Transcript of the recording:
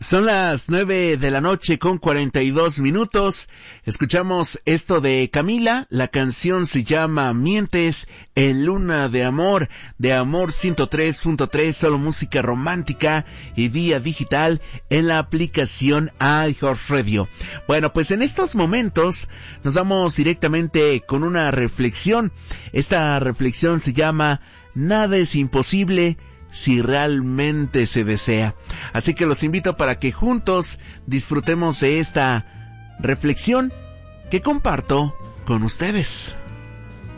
Son las 9:42 a.m. Escuchamos esto de Camila. La canción se llama Mientes en Luna de Amor 103.3, solo música romántica y vía digital en la aplicación iHeartRadio. Bueno, pues en estos momentos nos vamos directamente con una reflexión. Esta reflexión se llama Nada es imposible si realmente se desea. Así que los invito para que juntos disfrutemos de esta reflexión que comparto con ustedes.